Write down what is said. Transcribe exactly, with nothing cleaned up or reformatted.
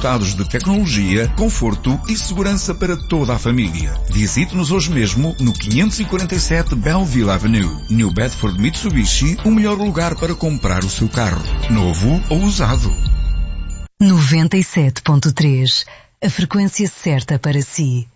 dotados de tecnologia, conforto e segurança para toda a família. Visite-nos hoje mesmo no quinhentos e quarenta e sete Belleville Avenue, New Bedford Mitsubishi, o melhor lugar para comprar o seu carro, novo ou usado. noventa e sete ponto três, a frequência certa para si.